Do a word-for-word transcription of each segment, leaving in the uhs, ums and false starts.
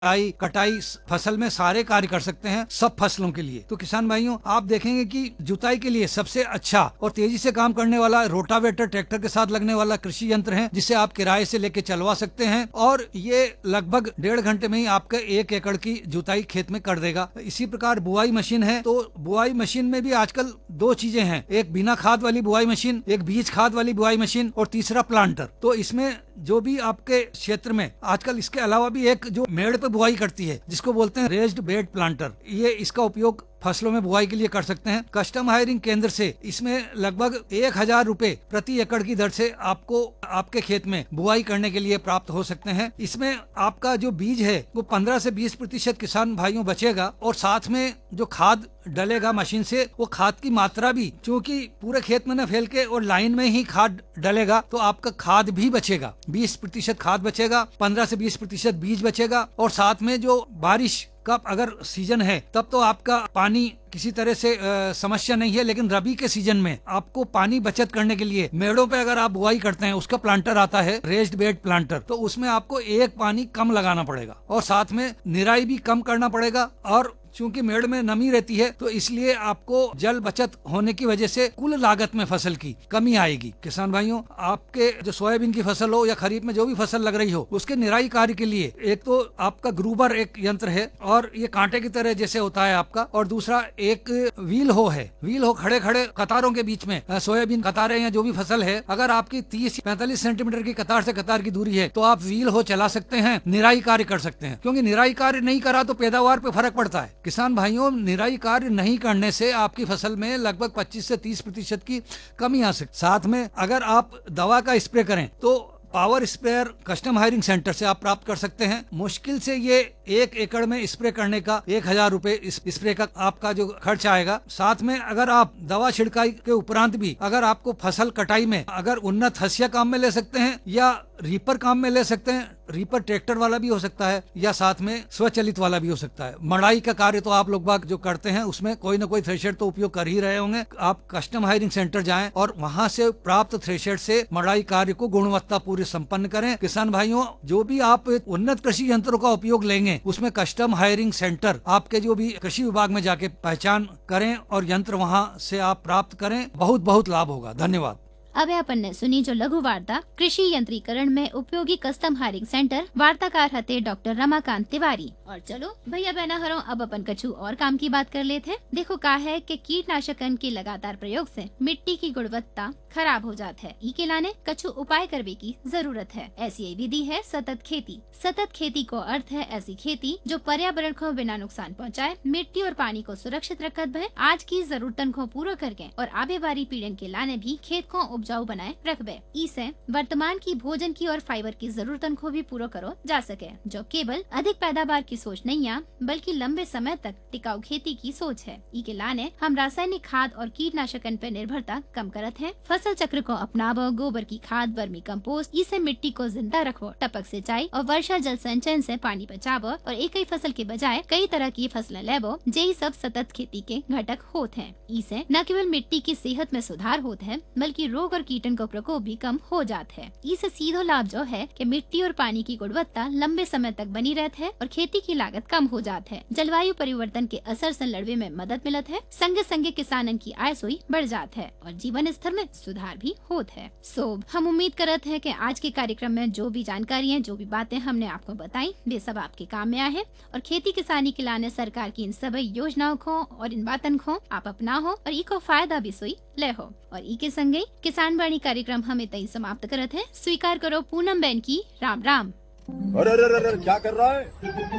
कटाई कटाई फसल में सारे कार्य कर सकते हैं सब फसलों के लिए। तो किसान भाइयों, आप देखेंगे कि जुताई के लिए सबसे अच्छा और तेजी से काम करने वाला रोटावेटर ट्रैक्टर के साथ लगने वाला कृषि यंत्र है, जिसे आप किराए से लेके चलवा सकते हैं और ये लगभग डेढ़ घंटे में ही आपका एक एकड़ की जुताई खेत में कर देगा। इसी प्रकार बुआई मशीन है, तो बुआई मशीन में भी आजकल दो चीजें हैं, एक बिना खाद वाली बुआई मशीन, एक बीज खाद वाली बुआई मशीन और तीसरा प्लांटर। तो इसमें जो भी आपके क्षेत्र में आजकल इसके अलावा भी एक जो मेड़ पे बुआई करती है जिसको बोलते हैं रेज्ड बेड प्लांटर, ये इसका उपयोग फसलों में बुआई के लिए कर सकते हैं। कस्टम हायरिंग केंद्र से इसमें लगभग एक हजार रूपए प्रति एकड़ की दर से आपको आपके खेत में बुआई करने के लिए प्राप्त हो सकते हैं। इसमें आपका जो बीज है वो पंद्रह से बीस प्रतिशत किसान भाइयों बचेगा और साथ में जो खाद डलेगा मशीन से, वो खाद की मात्रा भी चूंकि पूरे खेत में न फैल के और लाइन में ही खाद डलेगा तो आपका खाद भी बचेगा, बीस प्रतिशत खाद बचेगा, पंद्रह से बीस प्रतिशत बीज बचेगा और साथ में जो बारिश का अगर सीजन है तब तो आपका पानी किसी तरह से आ, समस्या नहीं है, लेकिन रबी के सीजन में आपको पानी बचत करने के लिए मेड़ों पे अगर आप बुआई करते हैं, उसका प्लांटर आता है रेज्ड बेड प्लांटर, तो उसमें आपको एक पानी कम लगाना पड़ेगा और साथ में निराई भी कम करना पड़ेगा। और चूंकि मेड़ में नमी रहती है तो इसलिए आपको जल बचत होने की वजह से कुल लागत में फसल की कमी आएगी। किसान भाइयों, आपके जो सोयाबीन की फसल हो या खरीफ में जो भी फसल लग रही हो, उसके निराई कार्य के लिए एक तो आपका ग्रूबर एक यंत्र है और ये कांटे की तरह जैसे होता है आपका, और दूसरा एक व्हील हो है। व्हील हो खड़े खड़े कतारों के बीच में सोयाबीन कतारें या जो भी फसल है, अगर आपकी तीस पैंतालीस सेंटीमीटर की कतार से कतार की दूरी है तो आप व्हील हो चला सकते हैं, निराई कार्य कर सकते हैं। क्योंकि निराई कार्य नहीं करा तो पैदावार पे फर्क पड़ता है। किसान भाइयों, निराई कार्य नहीं करने से आपकी फसल में लगभग पच्चीस से तीस प्रतिशत की कमी आ सकती। साथ में अगर आप दवा का स्प्रे करें तो power sprayer custom hiring centre से आप प्राप्त कर सकते हैं। मुश्किल से ये एक एकड़ में स्प्रे करने का एक हजार रूपए स्प्रे का आपका जो खर्च आएगा। साथ में अगर आप दवा छिड़काई के उपरांत भी अगर आपको फसल कटाई में अगर उन्नत हसिया काम में ले सकते हैं या रीपर काम में ले सकते हैं, रीपर ट्रैक्टर वाला भी हो सकता है या साथ में स्वचालित वाला भी हो सकता है। मड़ाई का कार्य तो आप लोग बाग जो करते हैं उसमें कोई ना कोई थ्रेशर तो उपयोग कर ही रहे होंगे। आप कस्टम हायरिंग सेंटर जाएं और वहां से प्राप्त थ्रेशर से मड़ाई कार्य को गुणवत्ता पूरी संपन्न करें। किसान भाइयों, जो भी आप उन्नत कृषि यंत्रों का उपयोग लेंगे उसमें कस्टम हायरिंग सेंटर आपके जो भी कृषि विभाग में जाके पहचान करें और यंत्र वहां से आप प्राप्त करें। बहुत बहुत लाभ होगा। धन्यवाद। अब अपन ने सुनी जो लघु वार्ता कृषि यंत्रीकरण में उपयोगी कस्टम हायरिंग सेंटर, वार्ताकार हते डॉक्टर रमाकांत तिवारी। और चलो भैया बहना हरो, अब अपन कछु और काम की बात कर लेते हैं। देखो का है कि कीटनाशकन के लगातार प्रयोग से मिट्टी की गुणवत्ता खराब हो जात है। ई के लाने कछु उपाय करने की जरूरत है। ऐसी विधि है सतत खेती। सतत खेती को अर्थ है ऐसी खेती जो पर्यावरण को बिना नुकसान पहुँचाए, मिट्टी और पानी को सुरक्षित रखत भय, आज की जरूरतन को पूरा करके और आगे बारी पीढ़ी के लाने भी खेत को उपजाऊ बनाए रखबे। इसे वर्तमान की भोजन की और फाइबर की जरूरतन को भी पूरा करो जा सके, जो केवल अधिक पैदावार की सोच नहीं है बल्कि लंबे समय तक टिकाऊ खेती की सोच है। ई के लाने हम रासायनिक खाद और कीटनाशकन पर निर्भरता कम करत हैं। फसल चक्र को अपनावो, गोबर की खाद, वर्मी कंपोस्ट, इसे मिट्टी को जिंदा रखो, टपक सिंचाई और वर्षा जल संचयन से पानी बचावो और एक ही फसल के बजाय कई तरह की फसलें लेवो, जे सब सतत खेती के घटक होत हैं। इसे न केवल मिट्टी की सेहत में सुधार होत है बल्कि रोग और कीटन का प्रकोप भी कम हो जात है। इसे सीधो लाभ जो है कि मिट्टी और पानी की गुणवत्ता लंबे समय तक बनी रहती है और खेती की लागत कम हो जात है। जलवायु परिवर्तन के असर से लड़ने में मदद मिलत है। संगे संगे किसानन की आय सोई बढ़ जात है और जीवन स्तर में सुधार भी होत है। सो हम उम्मीद करत है कि आज के कार्यक्रम में जो भी जानकारी है, जो भी बातें हमने आपको बताई, वे सब आपके काम में आए हैं और खेती किसानी के लाने सरकार की इन सभी योजनाओं को और इन बातन को आप अपना हो और इको फायदा भी सोई ले हो। और ई के संगे किसान वाणी कार्यक्रम हमें तई समाप्त करत है। स्वीकार करो पूनम बहन की राम राम। अरे अरे अरे क्या कर रहा है?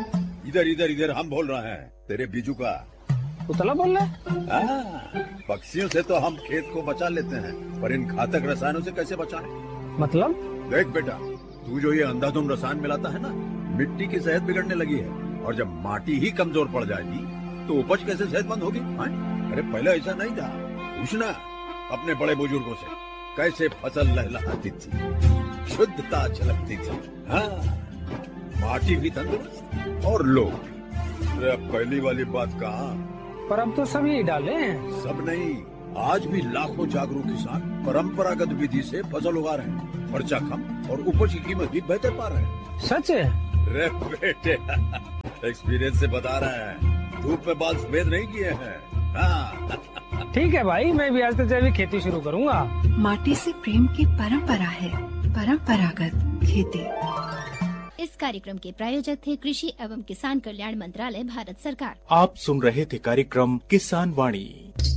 इधर इधर इधर हम बोल रहे हैं तेरे बीजू का। उतला बोल रहा है? पक्षियों से तो हम खेत को बचा लेते हैं, पर इन घातक रसायनों से कैसे बचाएं? मतलब? देख बेटा, तू जो ये अंधाधुंध रसायन मिलाता है ना, मिट्टी की सेहत बिगड़ने लगी है और जब माटी ही कमजोर पड़ जाएगी तो उपज कैसे सेहतमंद होगी? अरे पहले ऐसा नहीं था। पूछना अपने बड़े बुजुर्गों से, कैसे फसल लहलहाती थी, शुद्धता झलकती थी। हाँ, माटी भी तंदुरुस्त और लोग। अरे पहली वाली बात कहाँ? पर अब तो सब यही डाले हैं। सब नहीं, आज भी लाखों जागरूक किसान परंपरागत विधि से फसल उगा रहे हैं। खर्चा कम और उपज की कीमत भी बेहतर पा रहे हैं। सच है? रे बेटे एक्सपीरियंस से बता रहे हैं, धूप में बाल सफेद नहीं किए हैं। हाँ। ठीक है भाई, मैं भी आज से जैविक खेती शुरू करूंगा। माटी से प्रेम की परंपरा है, परंपरागत खेती। इस कार्यक्रम के प्रायोजक थे कृषि एवं किसान कल्याण मंत्रालय, भारत सरकार। आप सुन रहे थे कार्यक्रम किसान वाणी।